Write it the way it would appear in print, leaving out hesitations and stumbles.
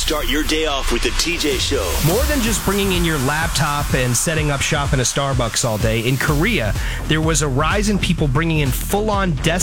Start your day off with the TJ Show. More than just bringing in your laptop and setting up shop in a Starbucks all day, in Korea, there was a rise in people bringing in full-on desktop